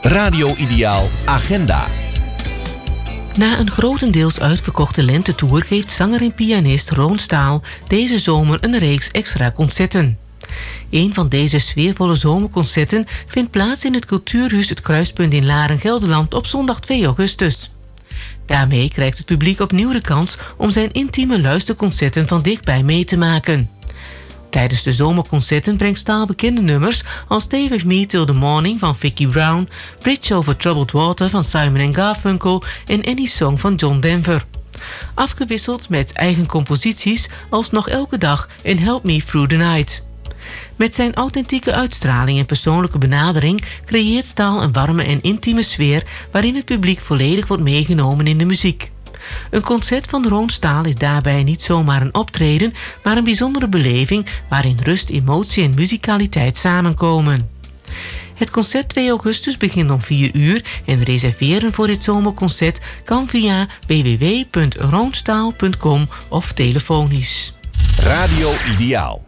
Radio Ideaal Agenda. Na een grotendeels uitverkochte lentetour geeft zanger en pianist Roon Staal deze zomer een reeks extra concerten. Een van deze sfeervolle zomerconcerten vindt plaats in het Cultuurhuis Het Kruispunt in Laren, Gelderland op zondag 2 augustus. Daarmee krijgt het publiek opnieuw de kans om zijn intieme luisterconcerten van dichtbij mee te maken. Tijdens de zomerconcerten brengt Staal bekende nummers als Stay With Me Till The Morning van Vicki Brown, Bridge Over Troubled Water van Simon & Garfunkel en Any Song van John Denver. Afgewisseld met eigen composities als Nog Elke Dag en Help Me Through The Night. Met zijn authentieke uitstraling en persoonlijke benadering creëert Staal een warme en intieme sfeer waarin het publiek volledig wordt meegenomen in de muziek. Een concert van Roon Staal is daarbij niet zomaar een optreden, maar een bijzondere beleving waarin rust, emotie en muzikaliteit samenkomen. Het concert 2 augustus begint om 4 uur en reserveren voor dit zomerconcert kan via www.roonstaal.com of telefonisch. Radio Ideaal.